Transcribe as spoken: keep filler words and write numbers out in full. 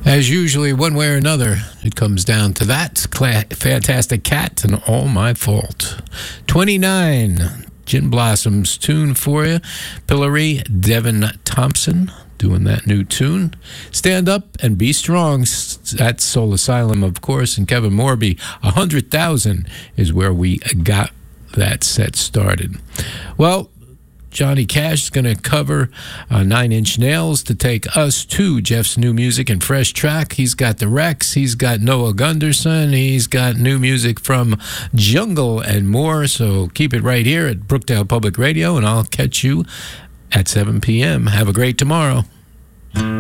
As usually, one way or another, it comes down to that. Cla- Fantastic Cat and All My Fault. twenty-nine, Gin Blossom's tune for you. Pillory, Devin Thompson doing that new tune. Stand Up and Be Strong. That's Soul Asylum, of course. And Kevin Morby, one hundred thousand is where we got that set started. Well, Johnny Cash is going to cover uh, Nine Inch Nails to take us to Jeff's new music and fresh track. He's got the Rex, he's got Noah Gunderson, he's got new music from Jungle and more. So keep it right here at Brookdale Public Radio, and I'll catch you at seven p.m. Have a great tomorrow.